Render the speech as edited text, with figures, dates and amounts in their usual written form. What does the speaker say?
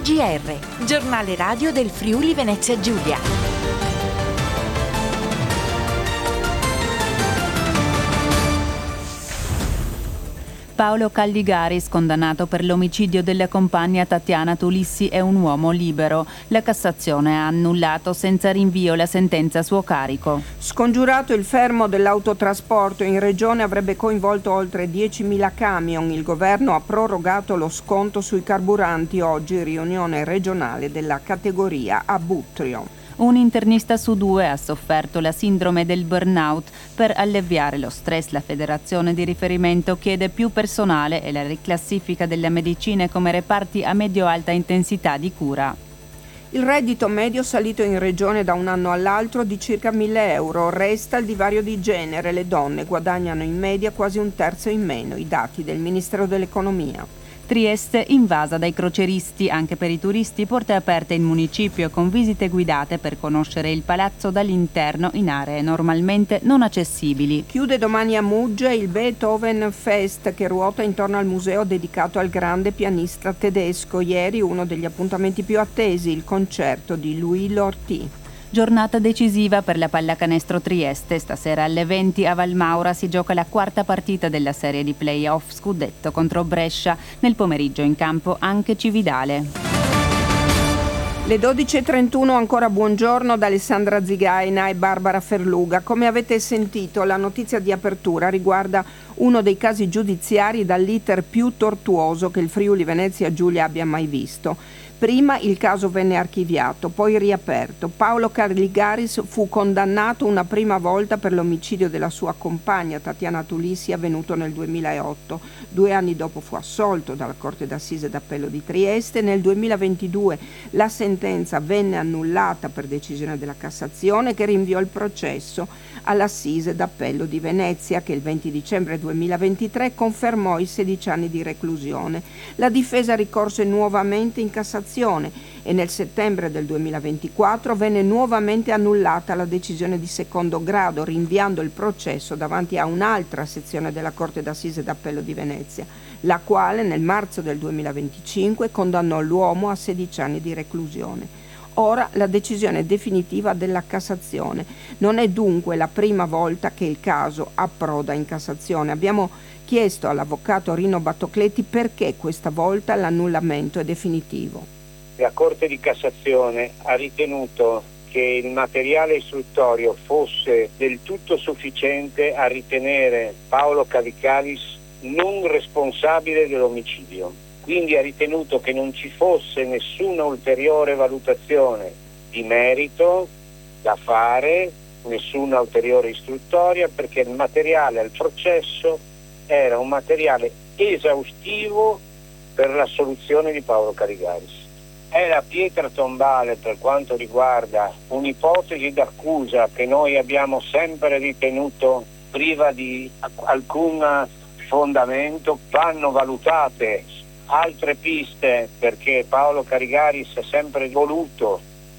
GR, giornale radio del Friuli Venezia Giulia. Paolo Calligaris, condannato per l'omicidio della compagna Tatiana Tulissi, è un uomo libero. La Cassazione ha annullato senza rinvio la sentenza a suo carico. Scongiurato il fermo dell'autotrasporto in regione avrebbe coinvolto oltre 10.000 camion. Il governo ha prorogato lo sconto sui carburanti. Oggi riunione regionale della categoria a Buttrio. Un internista su 2 ha sofferto la sindrome del burnout. Per alleviare lo stress, la federazione di riferimento chiede più personale e la riclassifica delle medicine come reparti a medio-alta intensità di cura. Il reddito medio salito in regione da un anno all'altro di circa 1.000 euro. Resta il divario di genere. Le donne guadagnano in media quasi un terzo in meno. I dati del Ministero dell'Economia. Trieste invasa dai crocieristi. Anche per i turisti porte aperte in municipio con visite guidate per conoscere il palazzo dall'interno in aree normalmente non accessibili. Chiude domani a Muggia il Beethoven Fest che ruota intorno al museo dedicato al grande pianista tedesco. Ieri uno degli appuntamenti più attesi, il concerto di Louis Lorty. Giornata decisiva per la pallacanestro Trieste. Stasera alle 20 a Valmaura si gioca la quarta partita della serie di play-off scudetto contro Brescia. Nel pomeriggio in campo anche Cividale. Le 12.31 ancora buongiorno da Alessandra Zigaina e Barbara Ferluga. Come avete sentito, la notizia di apertura riguarda uno dei casi giudiziari dall'iter più tortuoso che il Friuli Venezia Giulia abbia mai visto. Prima il caso venne archiviato, poi riaperto. Paolo Calligaris fu condannato una prima volta per l'omicidio della sua compagna Tatiana Tulissi avvenuto nel 2008. 2 anni dopo fu assolto dalla Corte d'Assise d'Appello di Trieste. Nel 2022 la sentenza venne annullata per decisione della Cassazione che rinviò il processo all'Assise d'Appello di Venezia che il 20 dicembre 2023 confermò i 16 anni di reclusione. La difesa ricorse nuovamente in Cassazione e nel settembre del 2024 venne nuovamente annullata la decisione di secondo grado, rinviando il processo davanti a un'altra sezione della Corte d'Assise d'Appello di Venezia, la quale nel marzo del 2025 condannò l'uomo a 16 anni di reclusione. Ora la decisione definitiva della Cassazione. Non è dunque la prima volta che il caso approda in Cassazione. Abbiamo chiesto all'avvocato Rino Battocletti perché questa volta l'annullamento è definitivo. La Corte di Cassazione ha ritenuto che il materiale istruttorio fosse del tutto sufficiente a ritenere Paolo Calligaris non responsabile dell'omicidio. Quindi ha ritenuto che non ci fosse nessuna ulteriore valutazione di merito da fare, nessuna ulteriore istruttoria, perché il materiale al processo era un materiale esaustivo per l'assoluzione di Paolo Calligaris. È la pietra tombale per quanto riguarda un'ipotesi d'accusa che noi abbiamo sempre ritenuto priva di alcun fondamento. Vanno valutate altre piste perché Paolo Calligaris ha sempre voluto